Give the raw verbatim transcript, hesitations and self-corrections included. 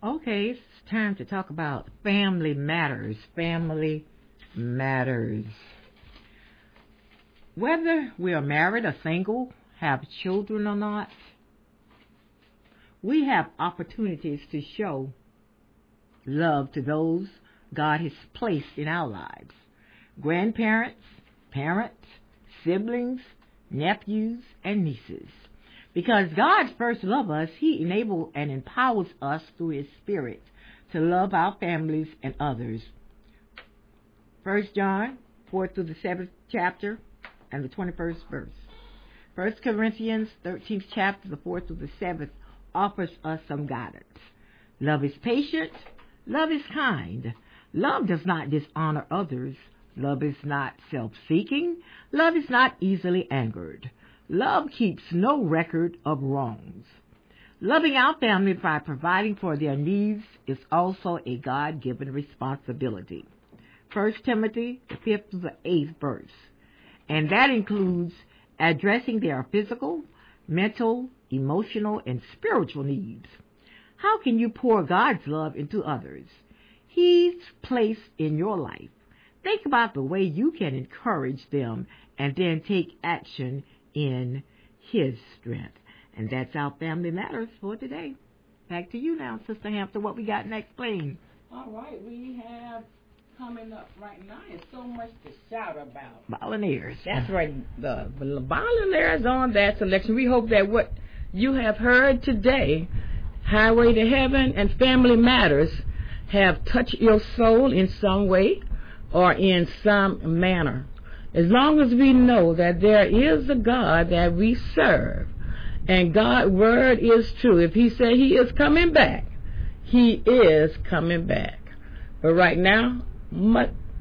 Okay, it's time to talk about family matters. Family matters. Whether we are married or single, have children or not, we have opportunities to show love to those God has placed in our lives. Grandparents, parents, siblings, nephews, and nieces. Because God first loved us, He enables and empowers us through His Spirit to love our families and others. First John, fourth through the seventh chapter, and the twenty-first verse. First Corinthians, thirteenth chapter, the fourth through the seventh, offers us some guidance. Love is patient. Love is kind. Love does not dishonor others. Love is not self-seeking. Love is not easily angered. Love keeps no record of wrongs. Loving our family by providing for their needs is also a God-given responsibility. First Timothy, the fifth to the eighth verse. And that includes addressing their physical, mental, emotional, and spiritual needs. How can you pour God's love into others? He's placed in your life. Think about the way you can encourage them and then take action in His strength. And that's our Family Matters for today. Back to you now, Sister Hampton. What we got next, please? All right, we have coming up right now is so much to shout about. Volunteers. That's right. The, the volunteers on that selection. We hope that what you have heard today, Highway to Heaven and Family Matters, have touched your soul in some way or in some manner. As long as we know that there is a God that we serve, and God's word is true. If He said He is coming back, He is coming back. But right now, much,